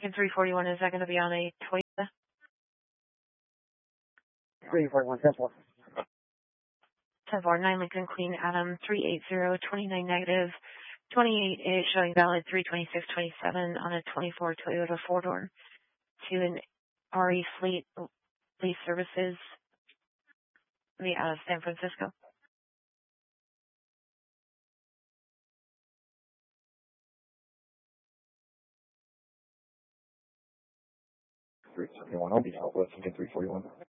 In 341, is that going to be on a Toyota? 341, 10-4. 10-4, 9 Lincoln Queen Adam 380, 29 negative, 28 is showing valid 32627 on a 24 Toyota 4-door to an RE Fleet Lease Services out of San Francisco. 371, I'll be Southwest, 341.